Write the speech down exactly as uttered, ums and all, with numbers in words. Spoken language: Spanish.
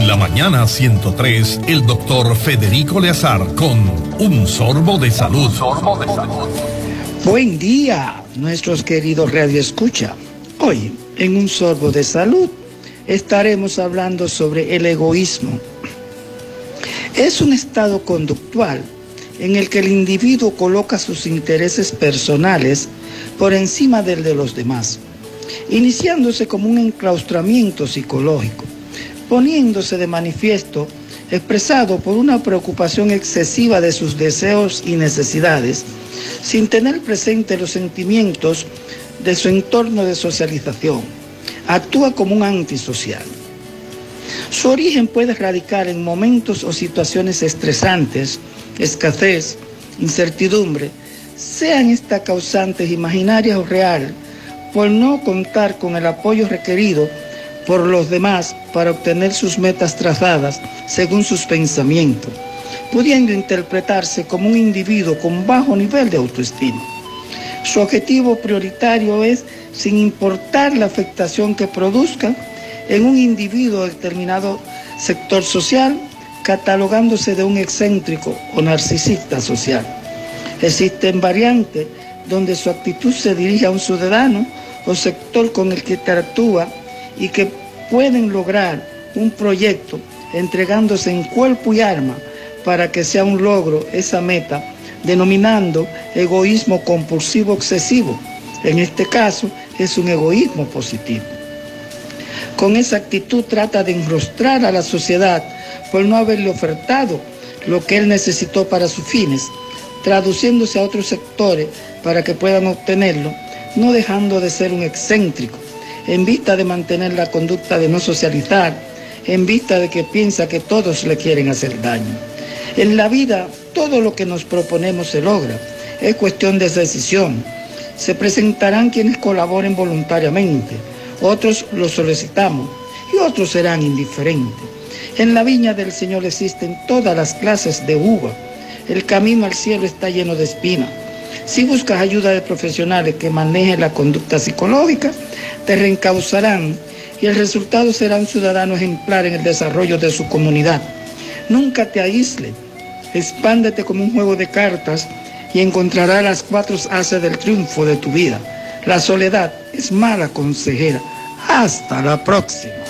En la mañana ciento tres, el doctor Federico Leazar con Un Sorbo de Salud. Un sorbo de salud. Buen día, nuestros queridos radioescucha. Hoy, en Un Sorbo de Salud, estaremos hablando sobre el egoísmo. Es un estado conductual en el que el individuo coloca sus intereses personales por encima del de los demás, iniciándose como un enclaustramiento psicológico, poniéndose de manifiesto expresado por una preocupación excesiva de sus deseos y necesidades, sin tener presente los sentimientos de su entorno de socialización. Actúa como un antisocial. Su origen puede radicar en momentos o situaciones estresantes, escasez, incertidumbre, sean estas causantes imaginarias o reales, por no contar con el apoyo requerido por los demás para obtener sus metas trazadas según sus pensamientos, pudiendo interpretarse como un individuo con bajo nivel de autoestima. Su objetivo prioritario es, sin importar la afectación que produzca en un individuo de determinado sector social, catalogándose de un excéntrico o narcisista social. Existen variantes donde su actitud se dirige a un ciudadano o sector con el que interactúa y que pueden lograr un proyecto entregándose en cuerpo y alma para que sea un logro esa meta, denominando egoísmo compulsivo excesivo. En este caso es un egoísmo positivo. Con esa actitud trata de enrostrar a la sociedad por no haberle ofertado lo que él necesitó para sus fines, traduciéndose a otros sectores para que puedan obtenerlo, no dejando de ser un excéntrico, en vista de mantener la conducta de no socializar, en vista de que piensa que todos le quieren hacer daño. En la vida, todo lo que nos proponemos se logra, es cuestión de decisión. Se presentarán quienes colaboren voluntariamente, otros los solicitamos y otros serán indiferentes. En la viña del Señor existen todas las clases de uva. El camino al cielo está lleno de espinas. Si buscas ayuda de profesionales que manejen la conducta psicológica, te reencauzarán y el resultado será un ciudadano ejemplar en el desarrollo de su comunidad. Nunca te aísles, expándete como un juego de cartas y encontrarás las cuatro haces del triunfo de tu vida. La soledad es mala consejera. Hasta la próxima.